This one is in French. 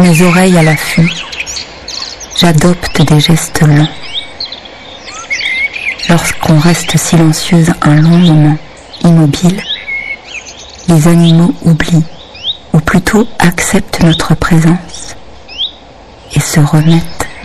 mes oreilles à l'affût, j'adopte des gestes lents. Lorsqu'on reste silencieuse un long moment, immobile, les animaux oublient, ou plutôt acceptent notre présence et se remettent